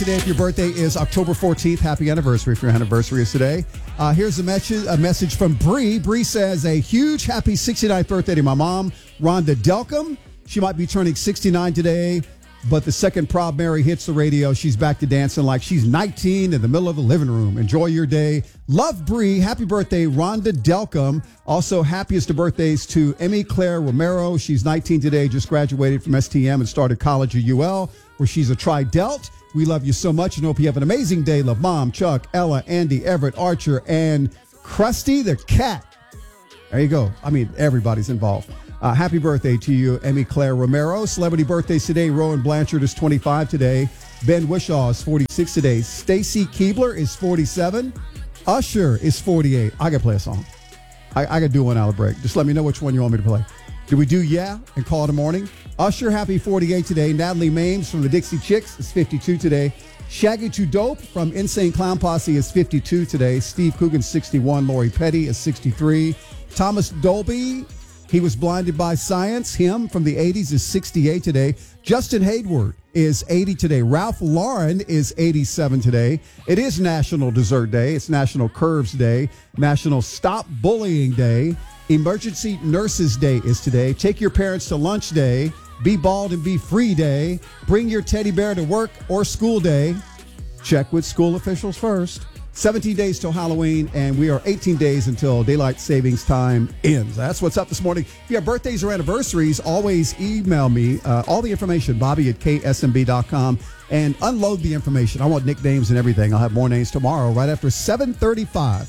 Today, if your birthday is October 14th, happy anniversary if your anniversary is today. Here's a message from Bree. Bree says, a huge happy 69th birthday to my mom, Rhonda Delcom. She might be turning 69 today, but the second Proud Mary hits the radio, she's back to dancing like she's 19 in the middle of the living room. Enjoy your day. Love, Bree. Happy birthday, Rhonda Delcom. Also, happiest of birthdays to Emmy Claire Romero. She's 19 today, just graduated from STM and started college at UL, where she's a Tri-Delt. We love you so much and hope you have an amazing day. Love Mom, Chuck, Ella, Andy, Everett, Archer, and Krusty the cat. There you go. I mean, everybody's involved. Happy birthday to you, Emmy Claire Romero. Celebrity birthdays today. Rowan Blanchard is 25 today. Ben Wishaw is 46 today. Stacy Keebler is 47. Usher is 48. I got to play a song. I got to do one out of break. Just let me know which one you want me to play. Do we do Yeah and Call It a Morning? Usher, happy 48 today. Natalie Mames from the Dixie Chicks is 52 today. Shaggy 2 Dope from Insane Clown Posse is 52 today. Steve Coogan, 61. Lori Petty is 63. Thomas Dolby, he was blinded by science. Him from the 80s is 68 today. Justin Hayward is 80 today. Ralph Lauren is 87 today. It is National Dessert Day. It's National Curves Day. National Stop Bullying Day. Emergency Nurses Day is today. Take your parents to lunch day. Be bald and be free day. Bring your teddy bear to work or school day. Check with school officials first. 17 days till Halloween, and we are 18 days until daylight savings time ends. That's what's up this morning. If you have birthdays or anniversaries, always email me all the information, Bobby@ksmb.com, and unload the information. I want nicknames and everything. I'll have more names tomorrow right after 7:35.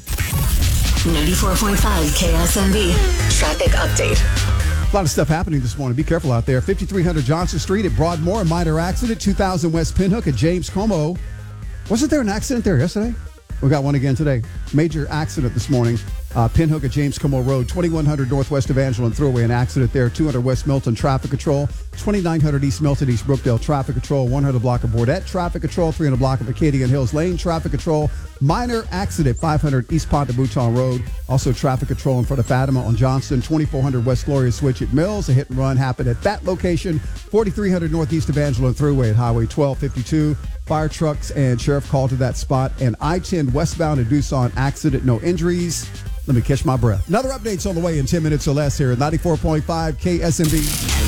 94.5 KSMB traffic update. A lot of stuff happening this morning. Be careful out there. 5300 Johnson Street at Broadmoor, a minor accident. 2000 West Pinhook at James Como. Wasn't there an accident there yesterday? We got one again today. Major accident this morning. Pinhook at James Como Road, 2100 Northwest Evangeline Thruway, an accident there. 200 West Milton traffic control, 2900 East Milton, East Brookdale traffic control, 100 block of Bordette traffic control, 300 block of Acadian Hills Lane traffic control. Minor accident, 500 East Pont de Bouton Road. Also traffic control in front of Fatima on Johnston. 2400 West Gloria Switch at Mills. A hit and run happened at that location. 4300 Northeast Evangeline Thruway at Highway 1252. Fire trucks and sheriff called to that spot. And I-10 westbound at Doosan accident, no injuries. Let me catch my breath. Another update's on the way in 10 minutes or less here at 94.5 KSMB.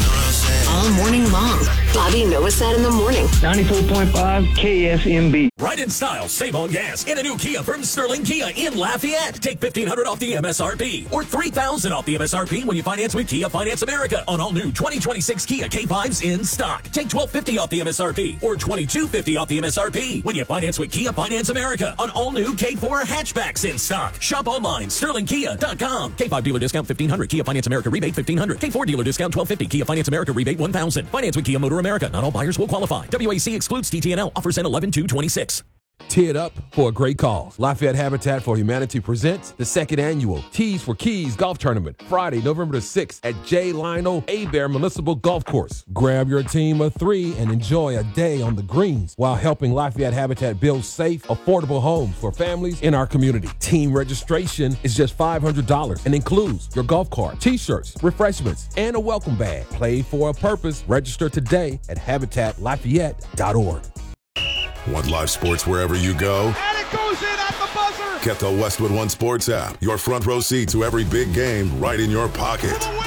All morning long. Bobby Novosad in the morning. 94.5 KSMB. Ride in style, save on gas in a new Kia from Sterling Kia in Lafayette. Take $1,500 off the MSRP or $3,000 off the MSRP when you finance with Kia Finance America on all new 2026 Kia K5s in stock. Take $1,250 off the MSRP or $2,250 off the MSRP when you finance with Kia Finance America on all new K4 hatchbacks in stock. Shop online, sterlingkia.com. K5 dealer discount $1,500. Kia Finance America rebate $1,500. K4 dealer discount $1,250. Kia Finance America rebate $1,000. Finance with Kia Motor America. Not all buyers will qualify. WAC excludes TTNL. Offers end 11/2/26. Tee it up for a great cause. Lafayette Habitat for Humanity presents the second annual Tees for Keys Golf Tournament, Friday, November the 6th at J. Lionel Hebert Municipal Golf Course. Grab your team of 3 and enjoy a day on the greens while helping Lafayette Habitat build safe, affordable homes for families in our community. Team registration is just $500 and includes your golf cart, t-shirts, refreshments, and a welcome bag. Play for a purpose. Register today at habitatlafayette.org. Want live sports wherever you go? And it goes in at the buzzer! Get the Westwood One Sports app. Your front row seat to every big game right in your pocket. For the win!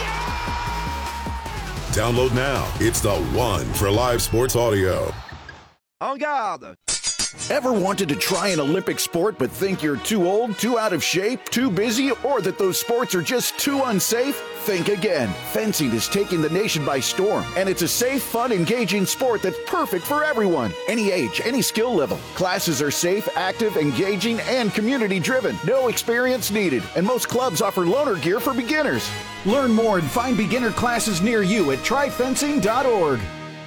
Yeah! Download now. It's the one for live sports audio. En garde! Ever wanted to try an Olympic sport but think you're too old, too out of shape, too busy, or that those sports are just too unsafe? Think again. Fencing is taking the nation by storm, and it's a safe, fun, engaging sport that's perfect for everyone. Any age, any skill level. Classes are safe, active, engaging, and community-driven. No experience needed, and most clubs offer loaner gear for beginners. Learn more and find beginner classes near you at tryfencing.org.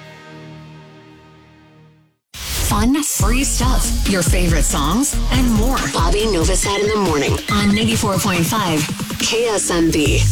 Fun, free stuff, your favorite songs, and more. Bobby Novosad in the morning on 94.5 KSMB.